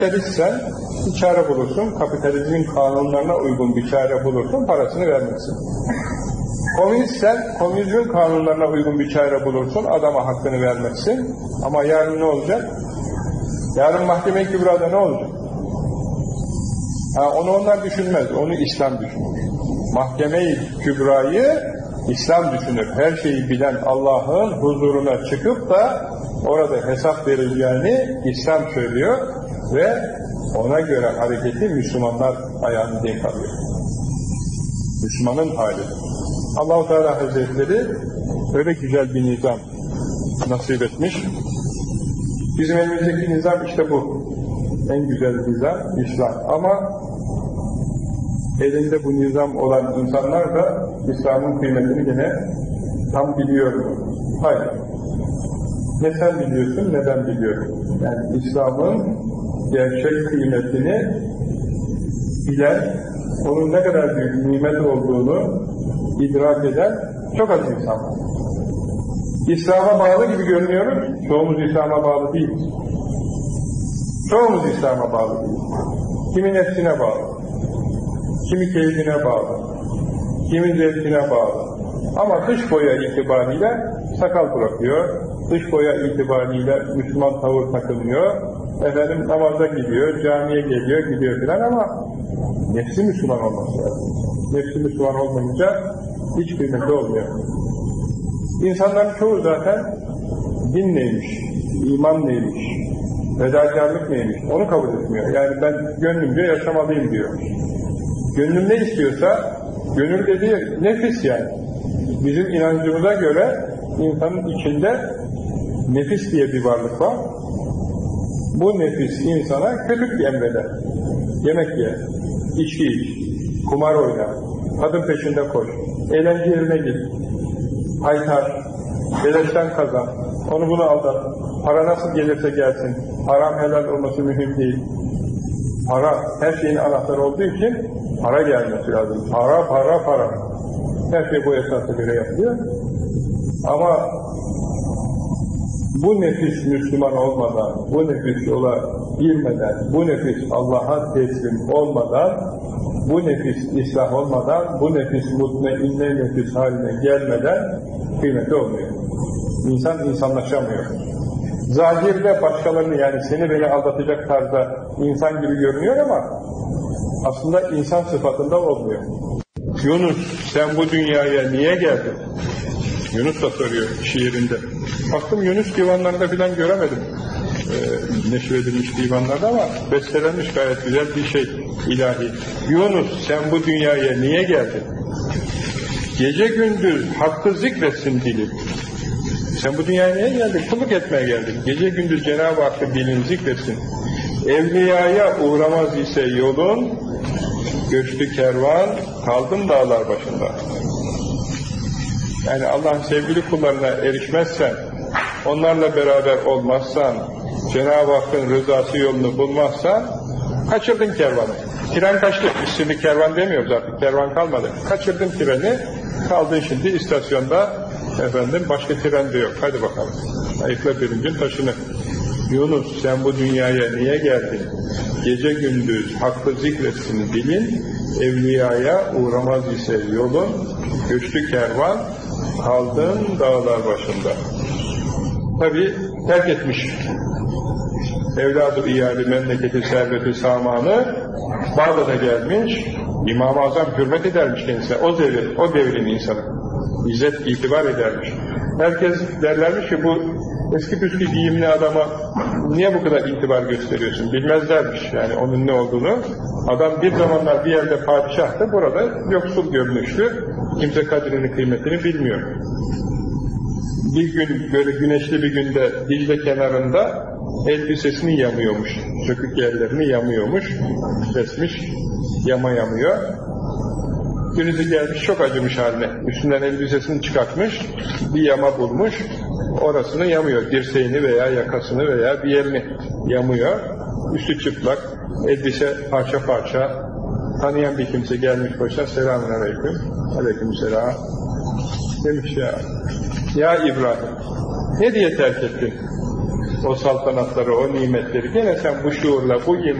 Kapitalistsen bir çare bulursun, kapitalizmin kanunlarına uygun bir çare bulursun, parasını vermezsin. Komünistsen, komünizmin kanunlarına uygun bir çare bulursun, adama hakkını vermezsin. Ama yarın ne olacak? Yarın mahkeme-i kübrada ne olacak? Onu onlar düşünmez, onu İslam düşünür. Mahkeme-i kübrayı İslam düşünür. Her şeyi bilen Allah'ın huzuruna çıkıp da orada hesap vereceğini İslam söylüyor ve ona göre hareketi Müslümanlar ayağını denk alıyor. Müslümanın hali. Allah-u Teala Hazretleri öyle güzel bir nizam nasip etmiş. Bizim elimizdeki nizam işte bu. En güzel nizam İslam. Ama elinde bu nizam olan insanlar da İslam'ın kıymetini yine tam biliyor mu? Hayır. Ne sen biliyorsun, ne ben biliyorum. Yani İslam'ın gerçek kıymetini bilen, onun ne kadar büyük nimet olduğunu idrak eden çok az insan var. İslam'a bağlı gibi görünüyoruz, çoğumuz İslam'a bağlı değiliz. Çoğumuz İslam'a bağlı değiliz. Kimi nefsine bağlı, kimi keyfine bağlı, kimi zevkine bağlı. Ama dış boya itibariyle sakal bırakıyor, dış boya itibariyle Müslüman tavır takınıyor, efendim namaza gidiyor, camiye geliyor, gidiyor filan ama nefsi Müslüman olması lazım. Nefsi Müslüman olmayınca hiç kıymeti olmuyor. İnsanların çoğu zaten din neymiş, iman neymiş, fedakarlık neymiş onu kabul etmiyor. Yani ben gönlümce yaşamalıyım diyor. Gönlüm ne istiyorsa, gönül dediği nefis yani. Bizim inancımıza göre insanın içinde nefis diye bir varlık var. Bu nefis insana kötülük emreder. Yemek ye, içki iç, kumar oyna, kadın peşinde koş, eğlence yerine git, haytar, beleşten kazan, onu bunu aldat, para nasıl gelirse gelsin, haram helal olması mühim değil. Para, her şeyin anahtarı olduğu için para gelmesi lazım. Para, para, para. Her şey bu esasına göre yapılıyor. Ama bu nefis Müslüman olmadan, bu nefis yola girmeden, bu nefis Allah'a teslim olmadan, bu nefis İslah olmadan, bu nefis mutmainne nefis haline gelmeden kıymeti olmuyor. İnsan insanlaşamıyor. Zahirde başkalarını yani seni beni aldatacak tarzda insan gibi görünüyor ama aslında insan sıfatında olmuyor. Yunus sen bu dünyaya niye geldin? Yunus da soruyor şiirinde. Baktım Yunus divanlarında filan göremedim. Neşredilmiş divanlarda ama bestelenmiş gayet güzel bir şey ilahi. Yunus sen bu dünyaya niye geldin? Gece gündüz hakkı zikretsin dilin. Sen bu dünyaya niye geldin? Kulluk etmeye geldin. Gece gündüz Cenab-ı Hakk'ı dilin zikretsin. Evliyaya uğramaz ise yolun, göçtü kervan, kaldım dağlar başında. Yani Allah'ın sevgili kullarına erişmezsen, onlarla beraber olmazsan, Cenab-ı Hakk'ın rızası yolunu bulmazsan, kaçırdın kervanı. Tren kaçtı. Biz şimdi kervan demiyoruz artık. Kervan kalmadı. Kaçırdın treni, kaldın şimdi istasyonda, efendim başka tren de yok. Hadi bakalım. Ayıkla birincin taşını. Yunus sen bu dünyaya niye geldin? Gece gündüz hakkı zikretsin dilin, evliyaya uğramaz ise yolun, göçtü kervan, kaldın dağlar başında. Tabi terk etmiş. Evladı iyali memleketi serveti samanı Bağdat'a gelmiş, İmam-ı Azam hürmet edermiş kendisine. O devrin insanı. İzzet itibar edermiş. Herkes derlermiş ki bu eski püskü giyimli adama niye bu kadar itibar gösteriyorsun? Bilmezlermiş yani onun ne olduğunu. Adam bir zamanlar bir yerde padişahtı, burada yoksul görünüşlü. Kimse kadrini kıymetini bilmiyor. Bir gün böyle güneşli bir günde Dicle kenarında elbisesini yamıyormuş. Sökük yerlerini yamıyormuş. Resmiş, yamıyor. Birisi gelmiş çok acımış haline. Üstünden elbisesini çıkartmış, bir yama bulmuş. Orasını yamıyor. Dirseğini veya yakasını veya bir yerini yamıyor. Üstü çıplak, elbise parça parça. Tanıyan bir kimse gelmiş başına, selamünaleyküm. Aleykümselam. Demiş ya İbrahim, ne diye terk ettin? o saltanatları, o nimetleri gene sen bu şuurla, bu